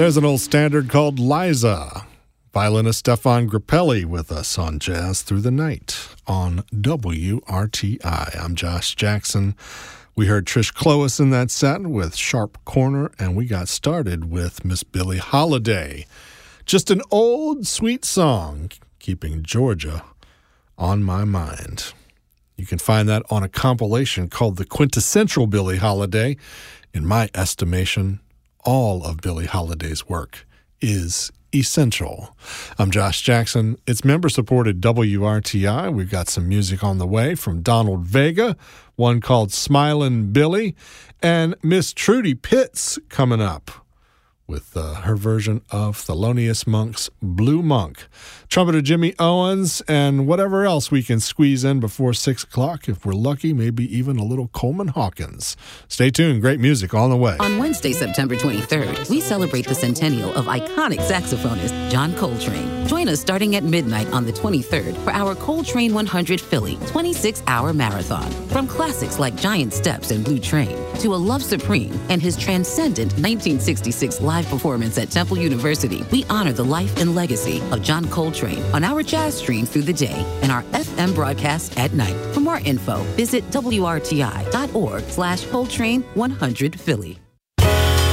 There's an old standard called Liza. Violinist Stefan Grappelli with us on Jazz Through the Night on WRTI. I'm Josh Jackson. We heard Trish Clovis in that set with Sharp Corner, and we got started with Miss Billie Holiday. Just an old, sweet song, keeping Georgia on my mind. You can find that on a compilation called The Quintessential Billie Holiday. In my estimation, all of Billie Holiday's work is essential. I'm Josh Jackson. It's member-supported WRTI. We've got some music on the way from Donald Vega, one called Smilin' Billy, and Miss Trudy Pitts coming up with her version of Thelonious Monk's Blue Monk. Trumpeter Jimmy Owens, and whatever else we can squeeze in before 6 o'clock. If we're lucky, maybe even a little Coleman Hawkins. Stay tuned. Great music on the way. On Wednesday, September 23rd, we celebrate the centennial of iconic saxophonist John Coltrane. Join us starting at midnight on the 23rd for our Coltrane 100 Philly 26-hour marathon. From classics like Giant Steps and Blue Train to A Love Supreme and his transcendent 1966 live performance at Temple University, we honor the life and legacy of John Coltrane on our jazz stream through the day and our FM broadcast at night. For more info, visit WRTI.org/Coltrane 100 Philly.